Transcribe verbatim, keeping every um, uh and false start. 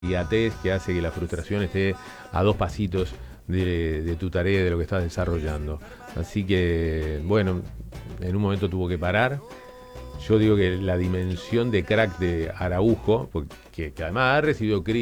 inmediatez que hace que la frustración esté a dos pasitos de, de tu tarea, de lo que estás desarrollando. Así que, bueno, en un momento tuvo que parar. Yo digo que la dimensión de crack de Araujo, porque que además ha recibido críticas.